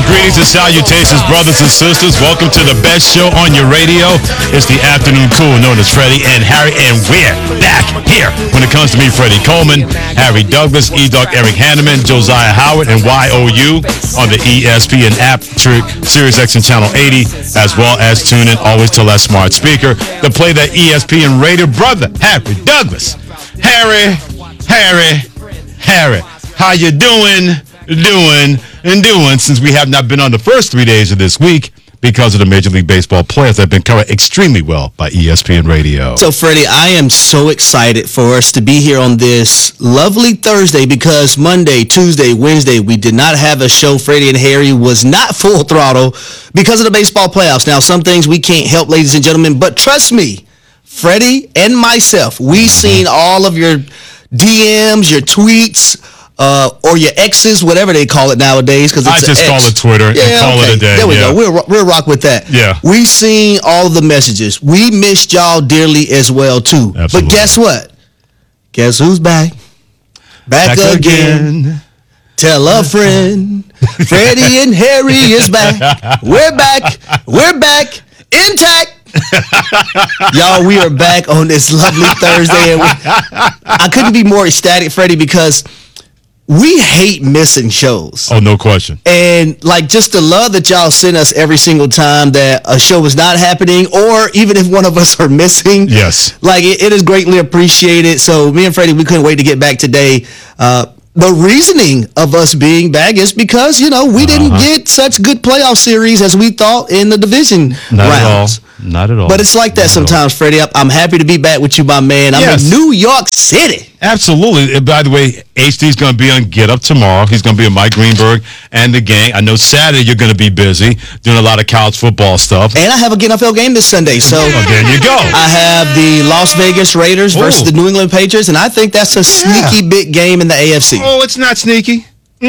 Greetings and salutations, brothers and sisters. Welcome to the best show on your radio. It's the afternoon cool known as Freddie and Harry, and we're back here. When it comes to me, Freddie Coleman, Harry Douglas, E-Dog Eric Hanneman, Josiah Howard, and YOU on the ESPN app, SiriusXM Channel 80, as well as tune in always to that smart speaker to play that ESPN radio. Brother Harry Douglas. Harry, how you doing since we have not been on the first 3 days of this week because of the Major League Baseball playoffs that have been covered extremely well by ESPN Radio. So, Freddie, I am so excited for us to be here on this lovely Thursday because Monday, Tuesday, Wednesday, we did not have a show. Freddie and Harry was not full throttle because of the baseball playoffs. Now, some things we can't help, ladies and gentlemen, but trust me, Freddie and myself, we seen all of your DMs, your tweets, or your X's, whatever they call it nowadays. Because I just call it Twitter and call it a day. There we go. We'll rock with that. Yeah. We seen all of the messages. We missed y'all dearly as well, too. Absolutely. But guess what? Guess who's back? Back again. Tell a friend. Freddie and Harry is back. We're back. Intact. Y'all, we are back on this lovely Thursday. And I couldn't be more ecstatic, Freddie, because we hate missing shows. Oh, no question. And like just the love that y'all send us every single time that a show is not happening, or even if one of us are missing. Yes. Like it is greatly appreciated. So me and Freddie, we couldn't wait to get back today. The reasoning of us being back is because, we didn't get such good playoff series as we thought in the division rounds. Not at all. But it's like that sometimes, Freddie. I'm happy to be back with you, my man. I'm in New York City. Absolutely. And by the way, HD's going to be on Get Up tomorrow. He's going to be with Mike Greenberg and the gang. I know Saturday you're going to be busy doing a lot of college football stuff. And I have a NFL game this Sunday. So there you go. I have the Las Vegas Raiders versus the New England Patriots, and I think that's a sneaky big game in the AFC. Oh, it's not sneaky.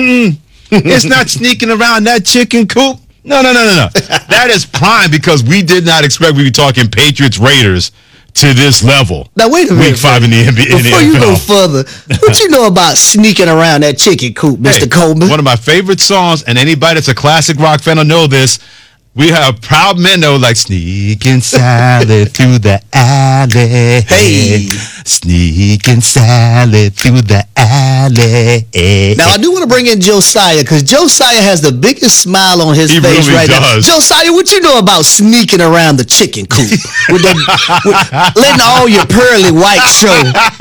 It's not sneaking around that chicken coop. No. That is prime because we did not expect we'd be talking Patriots-Raiders to this level. Now, wait a minute. Week 5 in the NBA. Before you go further, what you know about sneaking around that chicken coop, Mr. Coleman? One of my favorite songs, and anybody that's a classic rock fan will know this. We have Proud Men, though, like sneaking Sally through the alley. Hey. Sneaking Sally through the alley. Now, I do want to bring in Josiah, because Josiah has the biggest smile on his face really right does. now. Josiah, what you know about sneaking around the chicken coop? with letting all your pearly whites show.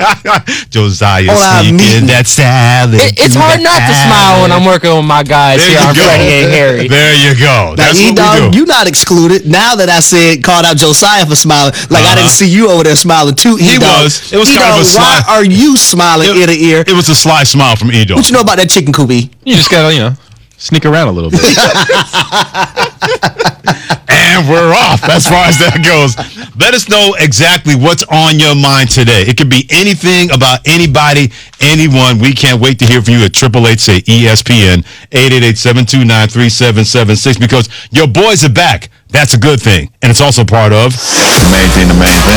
Josiah sneaking that Sally. It's hard not to smile when I'm working with my guys here on Freddie and Harry. There you go. Now, That's what we do. You not excluded. Now that I called out Josiah for smiling, like I didn't see you over there smiling too. He was. It was kind of a sly. Why are you smiling ear to ear? It was a sly smile from Edo. What you know about that chicken coop? You just gotta, sneak around a little bit. And we're off as far as that goes. Let us know exactly what's on your mind today. It could be anything about anybody, anyone. We can't wait to hear from you at 888 say ESPN 888-729-3776 because your boys are back. That's a good thing. And it's also part of the main thing.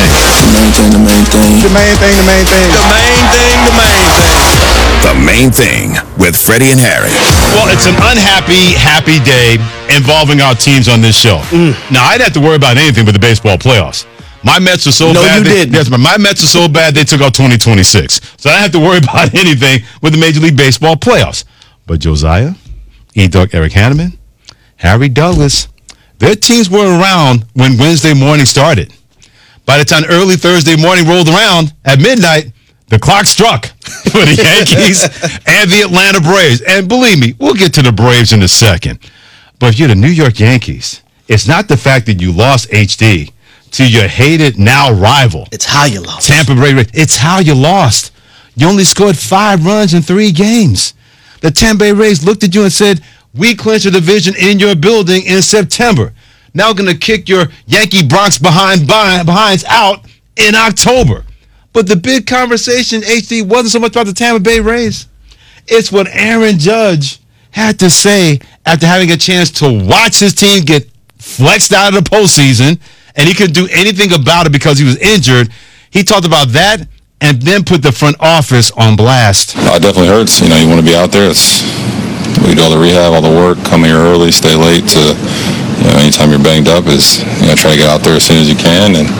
The main thing with Freddie and Harry. Well, it's an unhappy, happy day involving our teams on this show. Now, I didn't have to worry about anything with the baseball playoffs. My Mets are so bad. You didn't. Yes, my Mets are so bad they took out 2026. So I didn't have to worry about anything with the Major League Baseball playoffs. But Josiah, E-Dog Eric Hanneman, Harry Douglas, their teams were around when Wednesday morning started. By the time early Thursday morning rolled around at midnight, the clock struck for the Yankees and the Atlanta Braves. And believe me, we'll get to the Braves in a second. But if you're the New York Yankees, it's not the fact that you lost HD to your hated now rival. It's how you lost. Tampa Bay Rays. It's how you lost. You only scored 5 runs in 3 games. The Tampa Bay Rays looked at you and said, we clinched a division in your building in September. Now going to kick your Yankee Bronx behinds out in October. But the big conversation, HD, wasn't so much about the Tampa Bay Rays. It's what Aaron Judge had to say after having a chance to watch his team get flexed out of the postseason, and he couldn't do anything about it because he was injured. He talked about that and then put the front office on blast. It definitely hurts. You want to be out there. It's we do all the rehab, all the work, come here early, stay late to, anytime you're banged up is, try to get out there as soon as you can. And,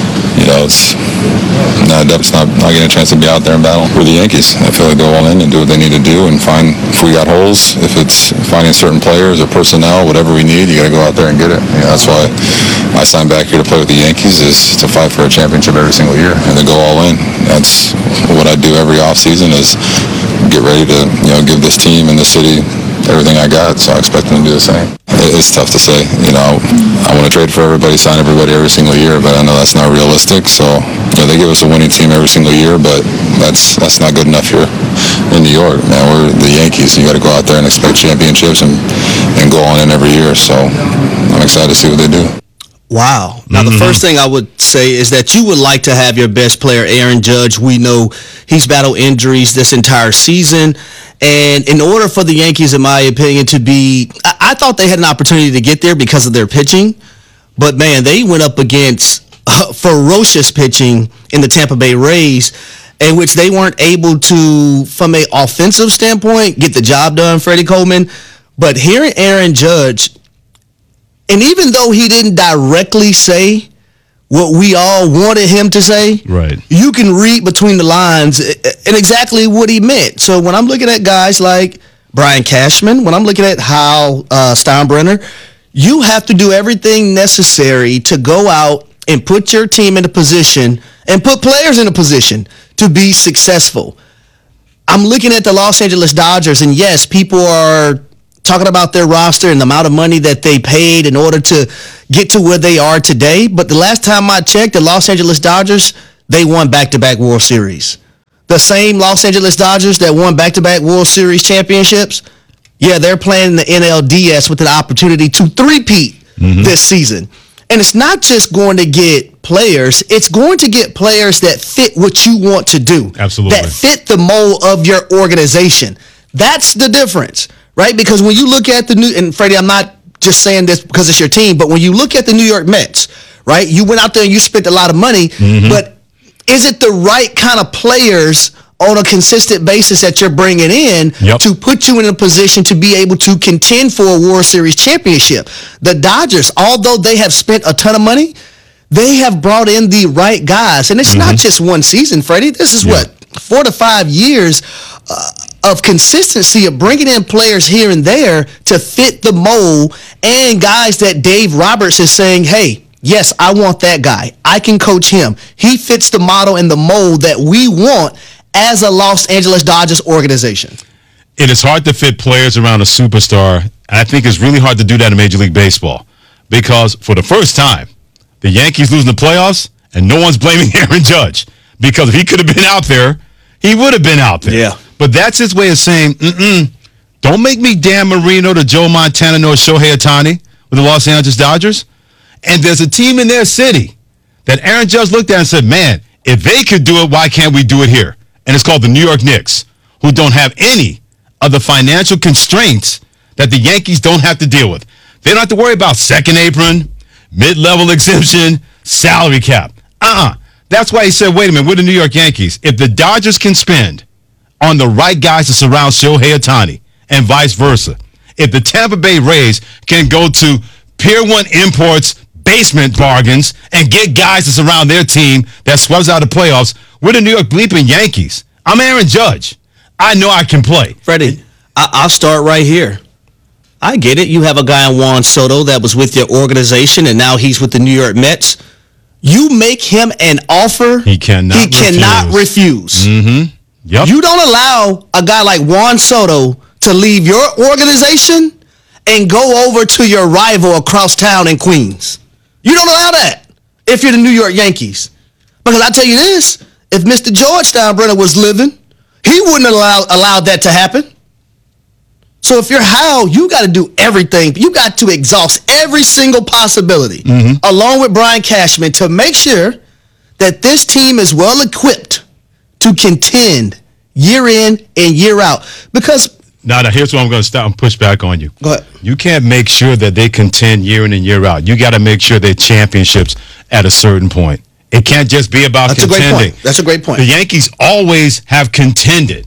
it's not getting a chance to be out there and battle for the Yankees. I feel like go all in and do what they need to do and find, if we got holes, if it's finding certain players or personnel, whatever we need, you got to go out there and get it. That's why I signed back here to play with the Yankees, is to fight for a championship every single year and to go all in. That's what I do every offseason, is get ready to, give this team and the city everything I got, so I expect them to do the same. It's tough to say. I want to trade for everybody, sign everybody every single year, but I know that's not realistic. So, they give us a winning team every single year, but that's not good enough here in New York. Man, we're the Yankees. You got to go out there and expect championships and go on in every year. So I'm excited to see what they do. Wow. Now, the first thing I would say is that you would like to have your best player, Aaron Judge. We know he's battled injuries this entire season. And in order for the Yankees, in my opinion, to be, I thought they had an opportunity to get there because of their pitching. But, man, they went up against ferocious pitching in the Tampa Bay Rays, in which they weren't able to, from an offensive standpoint, get the job done, Freddie Coleman. But hearing Aaron Judge, and even though he didn't directly say what we all wanted him to say, right, you can read between the lines and exactly what he meant. So when I'm looking at guys like Brian Cashman, when I'm looking at Hal Steinbrenner, you have to do everything necessary to go out and put your team in a position and put players in a position to be successful. I'm looking at the Los Angeles Dodgers, and yes, people are talking about their roster and the amount of money that they paid in order to get to where they are today. But the last time I checked, the Los Angeles Dodgers, they won back-to-back World Series. The same Los Angeles Dodgers that won back-to-back World Series championships, yeah, they're playing the NLDS with an opportunity to three-peat this season. And it's not just going to get players, it's going to get players that fit what you want to do. Absolutely. That fit the mold of your organization. That's the difference, right? Because when you look at the new, and Freddie, I'm not just saying this because it's your team, but when you look at the New York Mets, right? You went out there and you spent a lot of money, but is it the right kind of players on a consistent basis that you're bringing in to put you in a position to be able to contend for a World Series championship? The Dodgers, although they have spent a ton of money, they have brought in the right guys. And it's not just one season, Freddie. This is 4 to 5 years of consistency of bringing in players here and there to fit the mold, and guys that Dave Roberts is saying, hey, yes, I want that guy. I can coach him. He fits the model and the mold that we want as a Los Angeles Dodgers organization. It is hard to fit players around a superstar, and I think it's really hard to do that in Major League Baseball, because for the first time, the Yankees losing the playoffs, and no one's blaming Aaron Judge, because if he could have been out there, he would have been out there. Yeah. But that's his way of saying, don't make me Dan Marino to Joe Montana nor Shohei Ohtani with the Los Angeles Dodgers. And there's a team in their city that Aaron Judge looked at and said, man, if they could do it, why can't we do it here? And it's called the New York Knicks, who don't have any of the financial constraints that the Yankees don't have to deal with. They don't have to worry about second apron, mid-level exemption, salary cap. That's why he said, wait a minute, we're the New York Yankees. If the Dodgers can spend on the right guys to surround Shohei Ohtani and vice versa, if the Tampa Bay Rays can go to Pier 1 Imports basement bargains and get guys to surround their team that swells out the playoffs, we're the New York bleeping Yankees. I'm Aaron Judge. I know I can play. Freddie, I'll start right here. I get it. You have a guy in Juan Soto that was with your organization, and now he's with the New York Mets. You make him an offer he cannot refuse. Yep. You don't allow a guy like Juan Soto to leave your organization and go over to your rival across town in Queens. You don't allow that if you're the New York Yankees. Because I tell you this, if Mr. George Steinbrenner was living, he wouldn't allow that to happen. So if you're Hal, you got to do everything. You got to exhaust every single possibility, along with Brian Cashman, to make sure that this team is well equipped to contend year in and year out. Because now here's where I'm going to stop and push back on you. Go ahead. You can't make sure that they contend year in and year out. You got to make sure they're championships at a certain point. It can't just be about contending. That's a great point. The Yankees always have contended,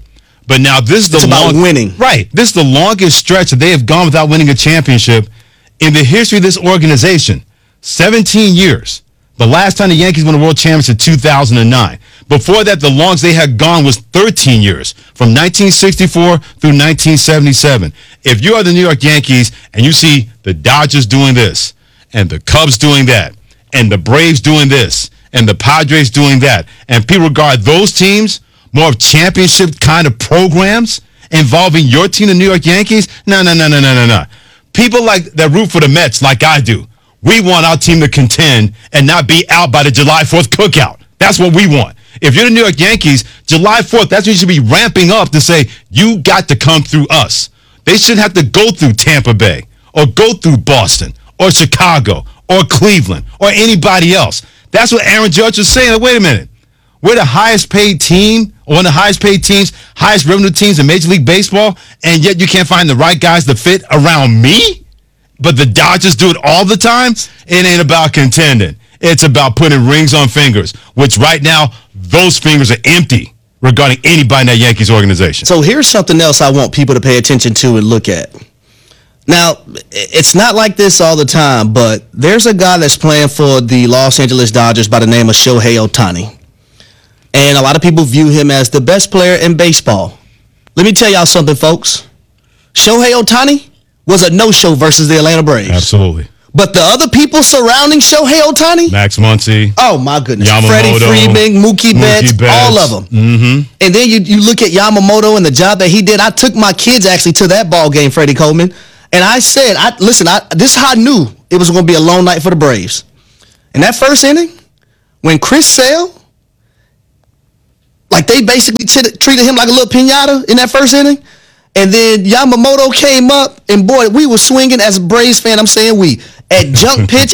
But now this is It's about winning. Right. This is the longest stretch that they have gone without winning a championship in the history of this organization. 17 years. The last time the Yankees won a world championship, 2009. Before that, the longest they had gone was 13 years, from 1964 through 1977. If you are the New York Yankees and you see the Dodgers doing this, and the Cubs doing that, and the Braves doing this, and the Padres doing that, and people regard those teams more of championship kind of programs involving your team, the New York Yankees, no. People like that root for the Mets like I do. We want our team to contend and not be out by the July 4th cookout. That's what we want. If you're the New York Yankees, July 4th, that's when you should be ramping up to say, you got to come through us. They shouldn't have to go through Tampa Bay or go through Boston or Chicago or Cleveland or anybody else. That's what Aaron Judge was saying. Like, wait a minute. We're the highest paid team, or one of the highest paid teams, highest revenue teams in Major League Baseball, and yet you can't find the right guys to fit around me? But the Dodgers do it all the time? It ain't about contending. It's about putting rings on fingers, which right now, those fingers are empty regarding anybody in that Yankees organization. So here's something else I want people to pay attention to and look at. Now, it's not like this all the time, but there's a guy that's playing for the Los Angeles Dodgers by the name of Shohei Ohtani. And a lot of people view him as the best player in baseball. Let me tell y'all something, folks. Shohei Ohtani was a no-show versus the Atlanta Braves. Absolutely. But the other people surrounding Shohei Ohtani, Max Muncy. Oh, my goodness. Yamamoto, Freddie Freeman, Mookie Betts, all of them. Mm-hmm. And then you look at Yamamoto and the job that he did. I took my kids actually to that ball game, Freddie Coleman. And I said, this is how I knew it was going to be a long night for the Braves. In that first inning, when Chris Sale, like they basically treated him like a little piñata in that first inning. And then Yamamoto came up, and boy, we were swinging as a Braves fan. I'm saying we. At junk pitch,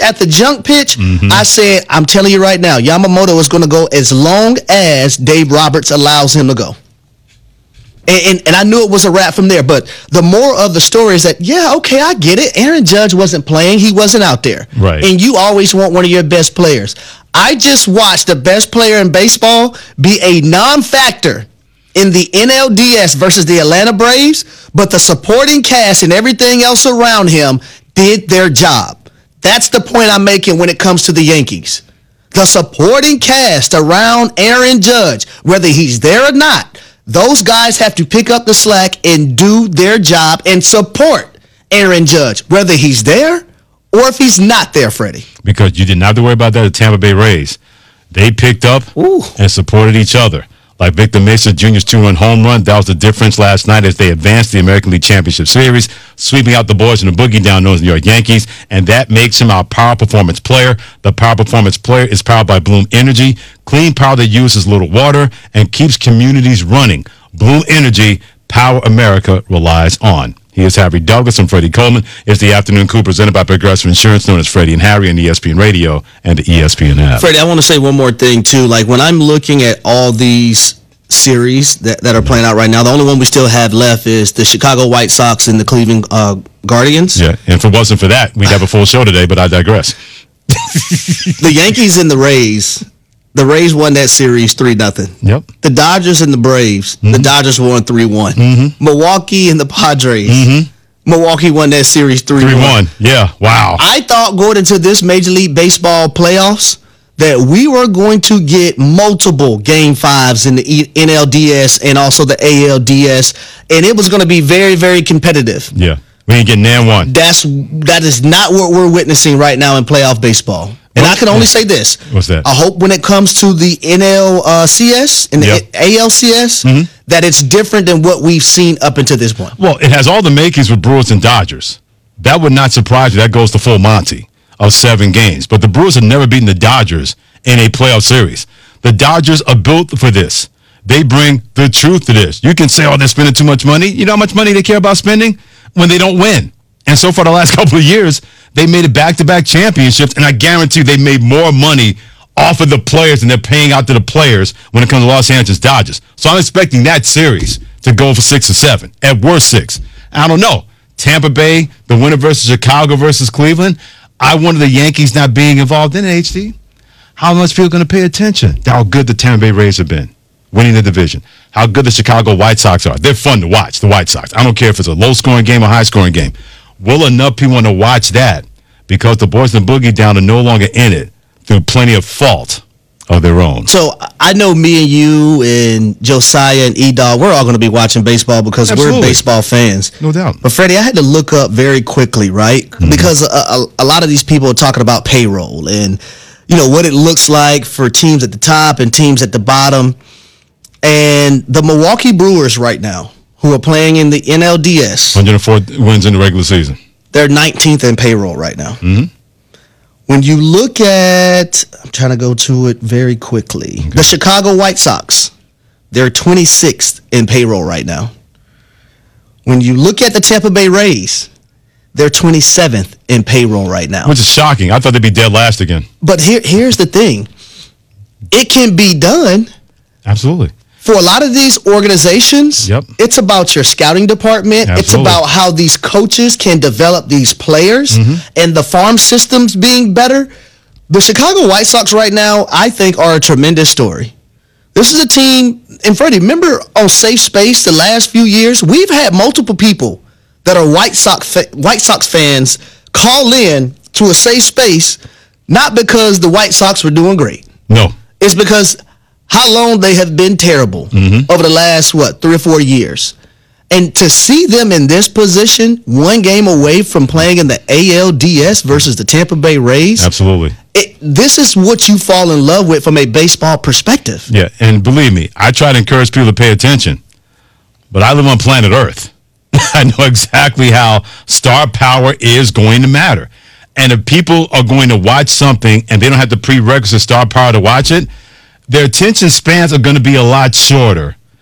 I said, I'm telling you right now, Yamamoto is going to go as long as Dave Roberts allows him to go. And I knew it was a wrap from there. But the moral of the story is that, yeah, okay, I get it. Aaron Judge wasn't playing. He wasn't out there. Right. And you always want one of your best players. I just watched the best player in baseball be a non-factor in the NLDS versus the Atlanta Braves, but the supporting cast and everything else around him did their job. That's the point I'm making when it comes to the Yankees. The supporting cast around Aaron Judge, whether he's there or not, those guys have to pick up the slack and do their job and support Aaron Judge, whether he's there or if he's not there, Freddie. Because you didn't have to worry about that at Tampa Bay Rays. They picked up and supported each other. Like Victor Mesa Jr.'s 2-run home run, that was the difference last night as they advanced the American League Championship Series, sweeping out the boys in the boogie down known as New York Yankees, and that makes him our power performance player. The power performance player is powered by Bloom Energy, clean power that uses little water and keeps communities running. Bloom Energy, power America relies on. He is Harry Douglas and Freddie Coleman. It's the Afternoon Coup presented by Progressive Insurance, known as Freddie and Harry on ESPN Radio and the ESPN app. Freddie, I want to say one more thing, too. Like, when I'm looking at all these series that are playing out right now, the only one we still have left is the Chicago White Sox and the Cleveland Guardians. Yeah, and if it wasn't for that, we'd have a full show today, but I digress. The Yankees and the Rays won that series 3-0. Yep. The Dodgers and the Braves. The Dodgers won 3-1. Milwaukee and the Padres. Milwaukee won that series 3-1. Yeah, wow. I thought going into this Major League Baseball playoffs that we were going to get multiple Game 5s in the NLDS and also the ALDS, and it was going to be very, very competitive. Yeah, we ain't getting nan one. That is not what we're witnessing right now in playoff baseball. And I can only say this. What's that? I hope when it comes to the NLCS and the ALCS, that it's different than what we've seen up until this point. Well, it has all the makings with Brewers and Dodgers. That would not surprise you. That goes to full Monty of 7 games. But the Brewers have never beaten the Dodgers in a playoff series. The Dodgers are built for this. They bring the truth to this. You can say, oh, they're spending too much money. You know how much money they care about spending? When they don't win. And so far the last couple of years, they made it back-to-back championships, and I guarantee you they made more money off of the players than they're paying out to the players when it comes to Los Angeles Dodgers. So I'm expecting that series to go for 6 or 7, at worst 6. I don't know. Tampa Bay, the winner versus Chicago versus Cleveland. I wanted the Yankees not being involved in HD. How much people are going to pay attention to how good the Tampa Bay Rays have been, winning the division? how good the Chicago White Sox are. They're fun to watch, the White Sox. I don't care if it's a low-scoring game or high-scoring game. Will enough people want to watch that because the Boys and Boogie Down are no longer in it through plenty of fault of their own? So I know me and you and Josiah and E-Dog, we're all going to be watching baseball because Absolutely. we're baseball fans. No doubt. But Freddie, I had to look up very quickly, right? Because a lot of these people are talking about payroll and, what it looks like for teams at the top and teams at the bottom. And the Milwaukee Brewers right now, who are playing in the NLDS, 104 wins in the regular season. they're 19th in payroll right now. When you look at, I'm trying to go to it very quickly. Okay. The Chicago White Sox, they're 26th in payroll right now. When you look at the Tampa Bay Rays, they're 27th in payroll right now. Which is shocking. I thought they'd be dead last again. But here's the thing. It can be done. Absolutely. For a lot of these organizations, Yep. It's about your scouting department. Absolutely. It's about how these coaches can develop these players and the farm systems being better. The Chicago White Sox right now, I think, are a tremendous story. This is a team, and Freddie, remember on Safe Space the last few years, we've had multiple people that are White Sox fans call in to a Safe Space, not because the White Sox were doing great. No. It's because how long they have been terrible over the last, 3 or 4 years. And to see them in this position, one game away from playing in the ALDS versus the Tampa Bay Rays. Absolutely. This is what you fall in love with from a baseball perspective. Yeah, and believe me, I try to encourage people to pay attention, but I live on planet Earth. I know exactly how star power is going to matter. And if people are going to watch something and they don't have the prerequisite star power to watch it, their attention spans are going to be a lot shorter